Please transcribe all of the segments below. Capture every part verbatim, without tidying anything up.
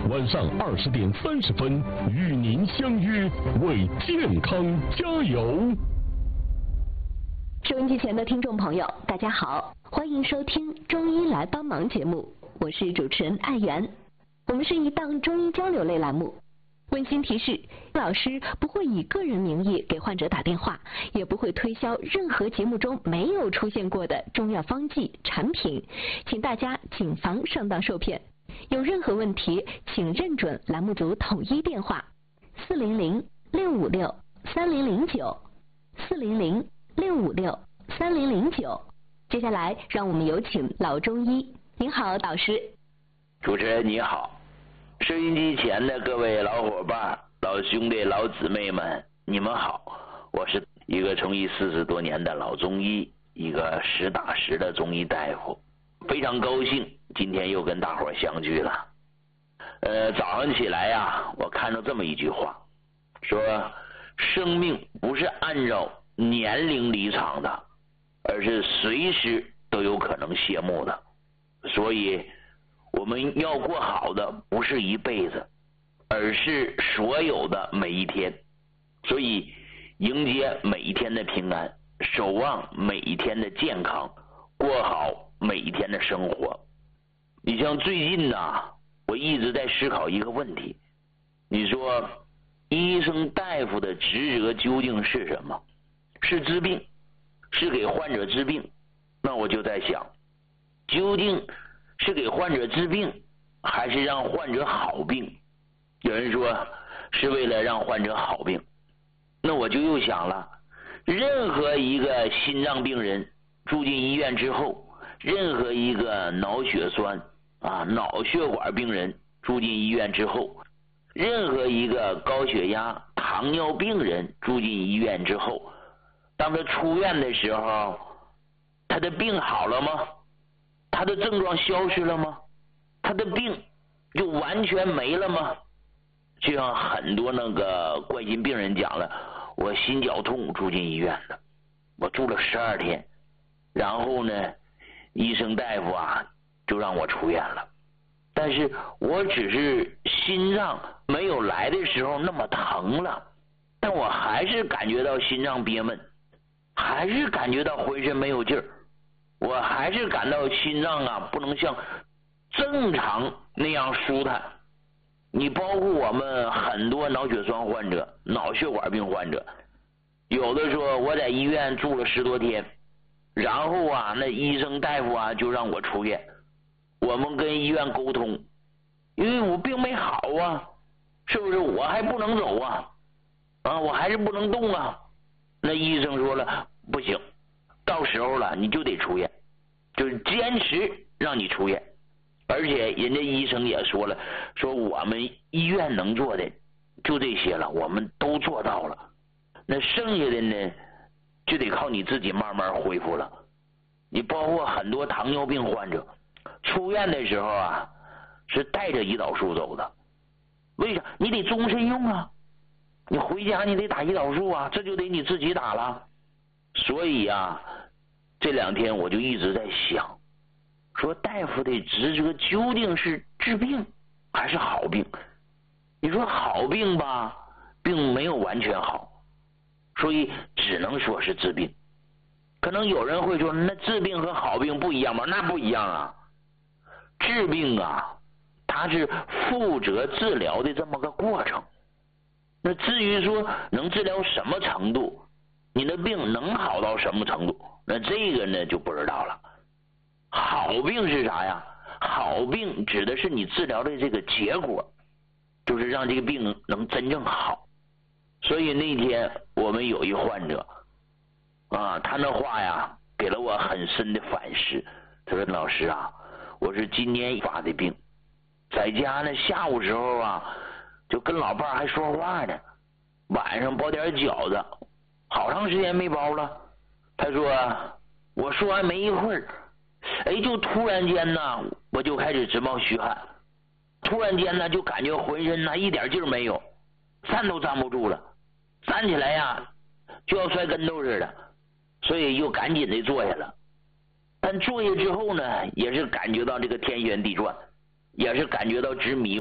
晚上二十点三十分与您相约，为健康加油。 收音机前的听众朋友，大家好，欢迎收听《中医来帮忙》节目，我是主持人艾媛。我们是一档中医交流类栏目。温馨提示，老师不会以个人名义给患者打电话，也不会推销任何节目中没有出现过的中药方剂产品，请大家谨防上当受骗。有任何问题，请认准栏目组统一电话：四零零六五六三零零九，四零零六五六三零零九。接下来，让我们有请老中医。您好，导师。 主持人你好。收音机前的各位老伙伴、老兄弟、老姊妹们，你们好！我是一个从医四十多年的老中医，一个实打实的中医大夫，非常高兴今天又跟大伙相聚了。呃，早上起来呀，我看到这么一句话，说生命不是按照年龄离场的，而是随时都有可能谢幕的，所以我们要过好的不是一辈子，而是所有的每一天。所以迎接每一天的平安，守望每一天的健康，过好每一天的生活。你像最近呢，我一直在思考一个问题，你说医生大夫的职责究竟是什么？是治病，是给患者治病。那我就在想，究竟是给患者治病，还是让患者好病？有人说是为了让患者好病，那我就又想了，任何一个心脏病人住进医院之后，任何一个脑血栓啊、脑血管病人住进医院之后，任何一个高血压、糖尿病人住进医院之后，当他出院的时候，他的病好了吗？他的症状消失了吗？他的病就完全没了吗？就像很多那个冠心病人讲了，我心绞痛住进医院了，我住了十二天，然后呢，医生大夫啊就让我出院了，但是我只是心脏没有来的时候那么疼了，但我还是感觉到心脏憋闷，还是感觉到浑身没有劲儿，我还是感到心脏啊不能像正常那样舒坦。你包括我们很多脑血栓患者、脑血管病患者，有的说我在医院住了十多天，然后啊那医生大夫啊就让我出院，我们跟医院沟通，因为我病没好啊，是不是？我还不能走啊，啊我还是不能动啊。那医生说了，不行，到时候了你就得出院，就是坚持让你出院。而且人家医生也说了，说我们医院能做的就这些了，我们都做到了，那剩下的呢就得靠你自己慢慢恢复了。你包括很多糖尿病患者出院的时候啊是带着胰岛素走的，为啥？你得终身用啊，你回家你得打胰岛素啊，这就得你自己打了。所以啊这两天我就一直在想，说大夫的职责究竟是治病还是好病？你说好病吧，并没有完全好，所以只能说是治病。可能有人会说，那治病和好病不一样吗？那不一样啊。治病啊，它是负责治疗的这么个过程。那至于说能治疗什么程度，你的病能好到什么程度，那这个呢就不知道了。好病是啥呀？好病指的是你治疗的这个结果，就是让这个病能真正好。所以那天我们有一患者啊，他那话呀给了我很深的反思。他说，老师啊，我是今年发的病，在家呢下午时候啊就跟老伴还说话呢，晚上包点饺子，好长时间没包了。他说我说完没一会儿，哎，就突然间呢，我就开始直冒虚汗，突然间呢，就感觉浑身呢一点劲儿没有，站都站不住了，站起来呀就要摔跟头似的，所以又赶紧的坐下了。但坐下之后呢，也是感觉到这个天旋地转，也是感觉到直迷糊，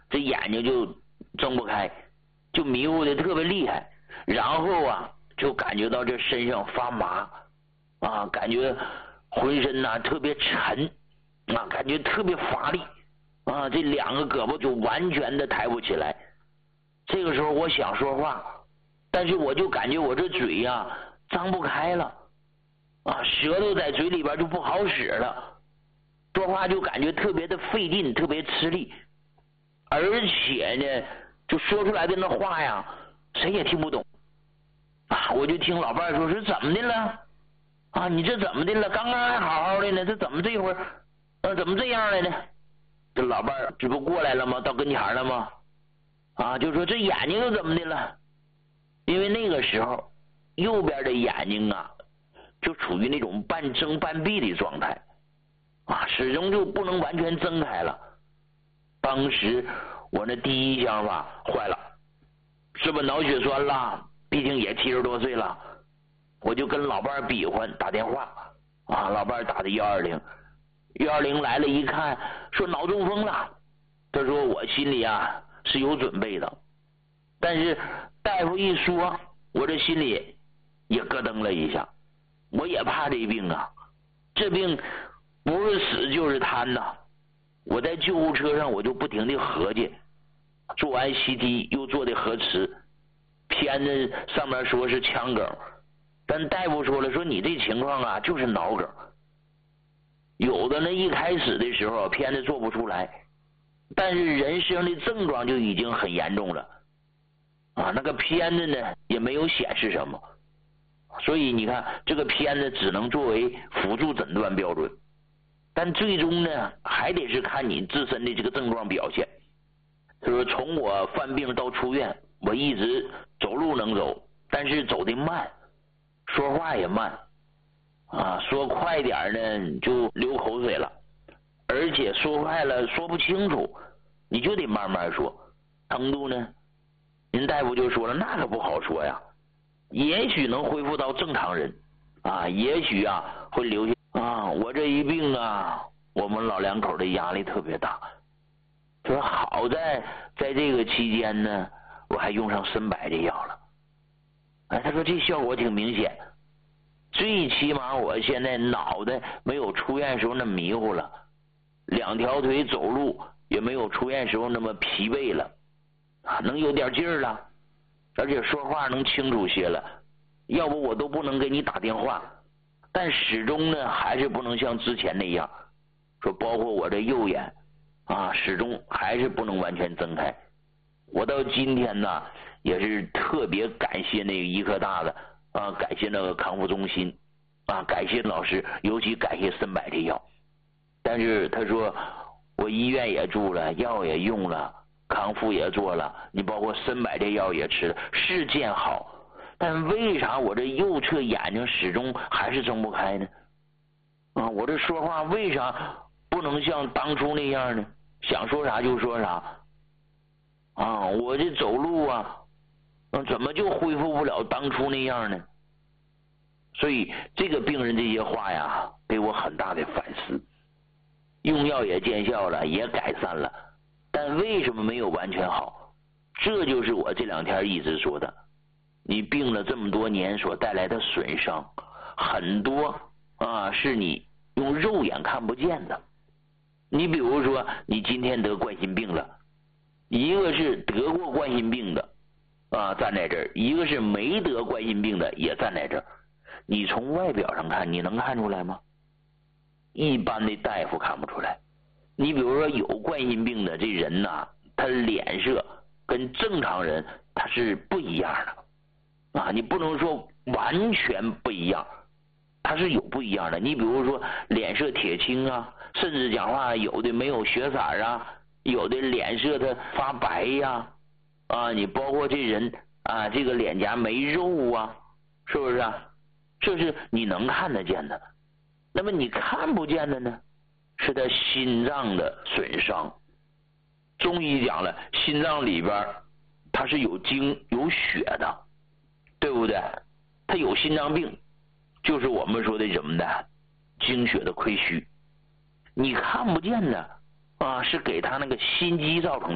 这眼睛就睁不开，就迷糊的特别厉害，然后啊就感觉到这身上发麻啊，感觉浑身呐、啊、特别沉啊，感觉特别乏力啊，这两个胳膊就完全的抬不起来。这个时候我想说话，但是我就感觉我这嘴呀、啊、张不开了啊，舌头在嘴里边就不好使了，说话就感觉特别的费劲，特别吃力，而且呢就说出来的那话呀谁也听不懂啊。我就听老伴说是怎么的了啊，你这怎么的了，刚刚还好好的呢，这怎么这会儿啊怎么这样了呢？这老伴这不过来了吗？到跟前了吗？啊，就说这眼睛又怎么的了？因为那个时候右边的眼睛啊就处于那种半睁半闭的状态啊，始终就不能完全睁开了。当时我那第一想法，坏了，是不是脑血栓了？毕竟也七十多岁了。我就跟老伴比划打电话啊，老伴打的幺二零，幺二零来了，一看说脑中风了。他说我心里啊是有准备的，但是大夫一说，我这心里也咯噔了一下。我也怕这病啊，这病不是死就是瘫呐。我在救护车上我就不停的合计，做完 C T 又做的核磁，片子上面说是腔梗，但大夫说了，说你这情况啊就是脑梗。有的呢一开始的时候片子做不出来，但是人身上的症状就已经很严重了啊，那个片子呢也没有显示什么，所以你看这个片子只能作为辅助诊断标准，但最终呢还得是看你自身的这个症状表现。就是从我犯病到出院，我一直走路能走，但是走得慢，说话也慢啊，说快点呢就流口水了，而且说快了说不清楚，你就得慢慢说。程度呢，您大夫就说了，那可不好说呀，也许能恢复到正常人啊，也许啊会留下啊。我这一病啊，我们老两口的压力特别大。说好在在这个期间呢，我还用上参柏这药了。哎，他说这效果挺明显，最起码我现在脑袋没有出院时候那迷糊了，两条腿走路也没有出院时候那么疲惫了啊，能有点劲儿了，而且说话能清楚些了。要不我都不能给你打电话，但始终呢还是不能像之前那样，说包括我这右眼啊，始终还是不能完全睁开。我到今天呢也是特别感谢那个医科大的啊，感谢那个康复中心啊，感谢老师，尤其感谢参柏这药。但是他说我医院也住了，药也用了，康复也做了，你包括参柏这药也吃了，是见好，但为啥我这右侧眼睛始终还是睁不开呢？啊，我这说话为啥不能像当初那样呢？想说啥就说啥啊！我这走路啊，怎么就恢复不了当初那样呢？所以这个病人这些话呀，给我很大的反思。用药也见效了，也改善了，但为什么没有完全好？这就是我这两天一直说的，你病了这么多年所带来的损伤，很多啊是你用肉眼看不见的。你比如说你今天得冠心病了，一个是得过冠心病的啊站在这儿，一个是没得冠心病的也站在这儿，你从外表上看你能看出来吗？一般的大夫看不出来。你比如说有冠心病的这人呐、啊，他脸色跟正常人他是不一样的啊，你不能说完全不一样，他是有不一样的。你比如说脸色铁青啊，甚至讲话有的没有血色啊，有的脸色它发白呀 啊, 啊，你包括这人啊，这个脸颊没肉啊，是不是啊？这是你能看得见的。那么你看不见的呢，是他心脏的损伤。中医讲了，心脏里边它是有精有血的，对不对？他有心脏病，就是我们说的什么的精血的亏虚。你看不见的啊，是给他那个心肌造成的